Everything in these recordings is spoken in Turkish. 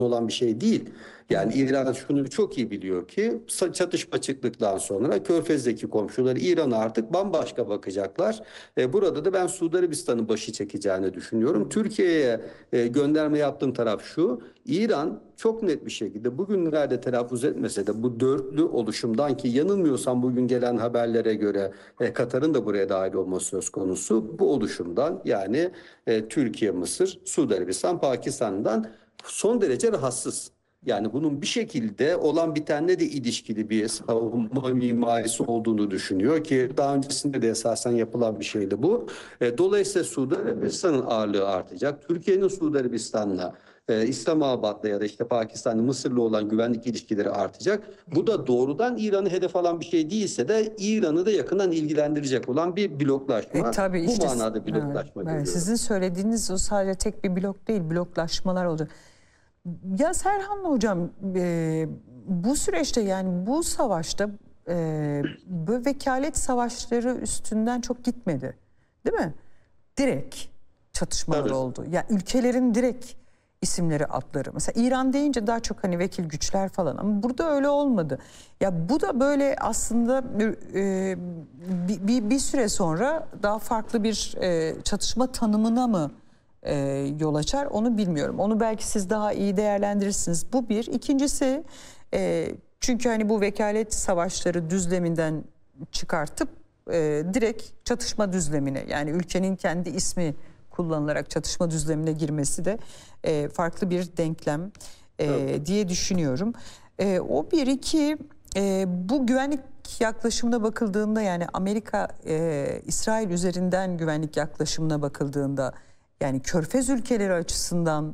olan bir şey değil. Yani İran şunu çok iyi biliyor ki çatışma çıktıktan sonra Körfez'deki komşuları İran'a artık bambaşka bakacaklar. Burada da ben Suudi Arabistan'ın başı çekeceğini düşünüyorum. Türkiye'ye gönderme yaptığım taraf şu: İran çok net bir şekilde bugünlerde telaffuz etmese de bu dörtlü oluşumdan, ki yanılmıyorsam bugün gelen haberlere göre Katar'ın da buraya dahil olması söz konusu, bu oluşumdan yani Türkiye, Mısır, Suudi Arabistan, Pakistan'dan son derece rahatsız. Yani bunun bir şekilde olan bitenle de ilişkili bir savunma mimarisi olduğunu düşünüyor ki daha öncesinde de esasen yapılan bir şeydi bu. Dolayısıyla Suudi Arabistan'ın ağırlığı artacak. Türkiye'nin Suudi Arabistan'la İslamabad'la ya da işte Pakistan'la, Mısır'la olan güvenlik ilişkileri artacak. Bu da doğrudan İran'ı hedef alan bir şey değilse de İran'ı da yakından ilgilendirecek olan bir bloklaşma. Tabii Bu işte, manada bloklaşma görüyorum. sizin söylediğiniz o sadece tek bir blok değil, bloklaşmalar oldu. Ya Serhan Hocam, bu süreçte, yani bu savaşta bu vekalet savaşları üstünden çok gitmedi, değil mi? Direkt çatışmalar Tabii. oldu. Ya ülkelerin direkt isimleri, adları. Mesela İran deyince daha çok hani vekil güçler falan, ama burada öyle olmadı. Ya bu da böyle aslında bir süre sonra daha farklı bir çatışma tanımına mı yol açar, onu bilmiyorum. Onu belki siz daha iyi değerlendirirsiniz. Bu bir. İkincisi, çünkü hani bu vekalet savaşları düzleminden çıkartıp direkt çatışma düzlemine, yani ülkenin kendi ismi kullanılarak çatışma düzlemine girmesi de farklı bir denklem diye düşünüyorum. O bir. İki, bu güvenlik yaklaşımına bakıldığında, yani Amerika İsrail üzerinden güvenlik yaklaşımına bakıldığında, yani Körfez ülkeleri açısından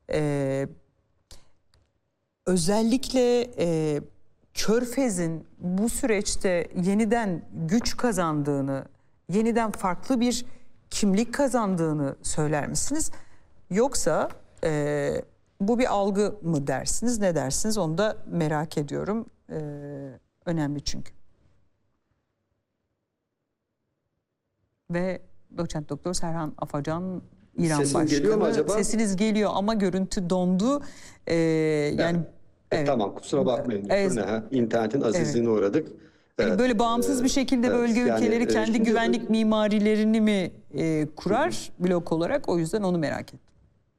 özellikle Körfez'in bu süreçte yeniden güç kazandığını, yeniden farklı bir kimlik kazandığını söyler misiniz? Yoksa bu bir algı mı dersiniz, ne dersiniz? Onu da merak ediyorum. Önemli çünkü. Ve Doçent Doktor Serhan Afacan, İran Sesim Başkanı. geliyor mu acaba? Sesiniz geliyor ama görüntü dondu. Yani evet. Tamam, kusura bakmayın. Evet. İnternetin azizliğine uğradık. Yani böyle bağımsız bir şekilde bölge ülkeleri kendi şimdi güvenlik mimarilerini mi kurar blok olarak? O yüzden onu merak ettim.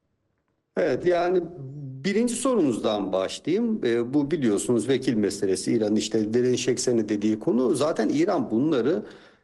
Evet, yani birinci sorunuzdan başlayayım. Bu biliyorsunuz vekil meselesi, İran'ın işte derin şekseni dediği konu. Zaten İran bunları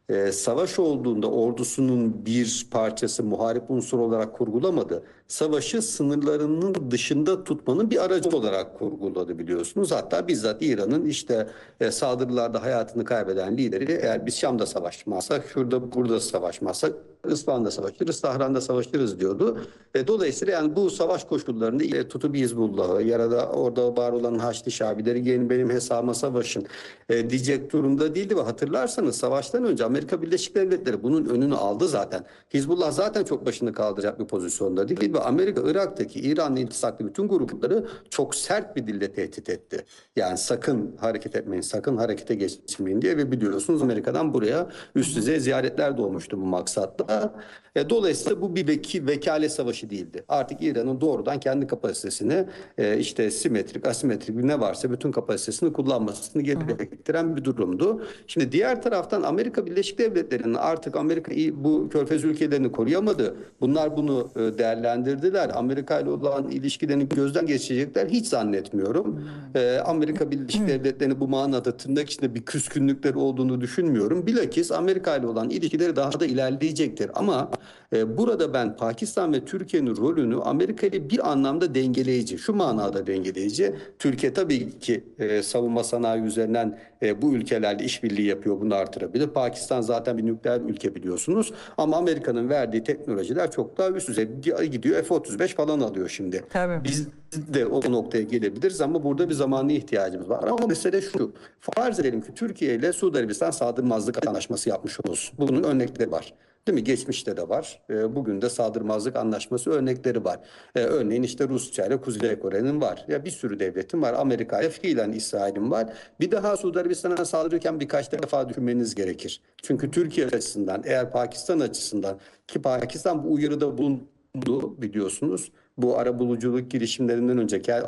savaş olduğunda ordusunun bir parçası, muharip unsur olarak kurgulamadı. Savaşı sınırlarının dışında tutmanın bir aracı olarak kurguladı, biliyorsunuz. Hatta bizzat İran'ın işte saldırılarda hayatını kaybeden lideri, eğer biz Şam'da savaşmazsak, şurada burada savaşmazsak İsfahan'da savaşırız, Tahran'da savaşırız diyordu. Dolayısıyla yani bu savaş koşullarında tutup Hizbullah'ı ya da orada var olan Haçlı Şabileri gelin benim hesabıma savaşın diyecek durumda değildi. Ve hatırlarsanız savaştan önce Amerika Birleşik Devletleri bunun önünü aldı zaten. Hizbullah zaten çok başını kaldıracak bir pozisyonda değil ve Amerika Irak'taki İran'la iltisaklı bütün grupları çok sert bir dille tehdit etti. Yani sakın hareket etmeyin, sakın harekete geçmeyin diye. Ve biliyorsunuz Amerika'dan buraya üst düzey ziyaretler de olmuştu bu maksatla. Dolayısıyla bu bir vekalet savaşı değildi. Artık İran'ın doğrudan kendi kapasitesini işte simetrik, asimetrik ne varsa bütün kapasitesini kullanmasını gerektiren bir durumdu. Şimdi diğer taraftan Amerika Birleşik Devletleri'nin artık bu Körfez ülkelerini koruyamadı. Bunlar bunu değerlendirdiler. Amerika ile olan ilişkilerini gözden geçirecekler hiç zannetmiyorum. Amerika Birleşik Devletleri'nin bu manada tırnak içinde bir küskünlükleri olduğunu düşünmüyorum. Bilakis Amerika ile olan ilişkileri daha da ilerleyecektir. Ama burada ben Pakistan ve Türkiye'nin rolünü Amerika ile bir anlamda dengeleyici, şu manada dengeleyici. Türkiye tabii ki savunma sanayi üzerinden bu ülkelerle işbirliği yapıyor, bunu artırabilir. Pakistan zaten bir nükleer ülke biliyorsunuz. Ama Amerika'nın verdiği teknolojiler çok daha üst düzey gidiyor. F-35 falan alıyor şimdi. Tabii. Biz de o noktaya gelebiliriz ama burada bir zamana ihtiyacımız var. Ama mesele şu: farz edelim ki Türkiye ile Suudi Arabistan saldırmazlık anlaşması yapmış olsun. Bunun örnekleri var. Değil mi? Geçmişte de var. Bugün de saldırmazlık anlaşması örnekleri var. Örneğin işte Rusya ile Kuzey Kore'nin var. Ya bir sürü devletin var. Amerika'ya fiilen İsrail'in var. Bir daha Suudi Arabistan'a saldırırken birkaç defa düşünmeniz gerekir. Çünkü Türkiye açısından, eğer Pakistan açısından, ki Pakistan bu uyarıda bulundu biliyorsunuz. Bu arabuluculuk girişimlerinden önceki